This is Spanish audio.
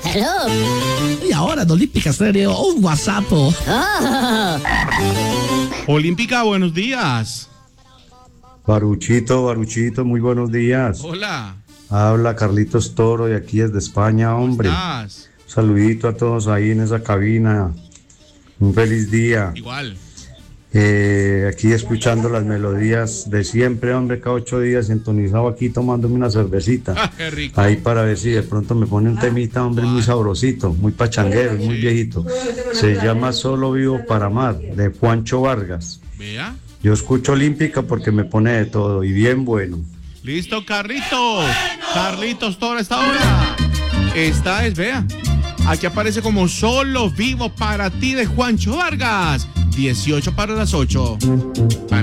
Hello. Y ahora en Olímpica Estéreo, un WhatsApp. Oh. Olímpica, buenos días. Baruchito, muy buenos días. Hola. Habla Carlitos Toro de aquí desde España, hombre. ¿Cómo estás? Un saludito a todos ahí en esa cabina. Un feliz día. Igual. Aquí escuchando las melodías de siempre, hombre, cada 8 días sintonizado aquí tomándome una cervecita. Qué rico. Ahí para ver si de pronto me pone un temita, hombre, muy sabrosito, muy pachanguero, muy viejito. Se llama Solo Vivo para Amar, de Juancho Vargas. Vea. Yo escucho Olímpica porque me pone de todo y bien bueno. Listo, Carlitos. Carlitos, toda esta hora. Esta es, vea. Aquí aparece como Solo Vivo para ti de Juancho Vargas. 18 para las 8.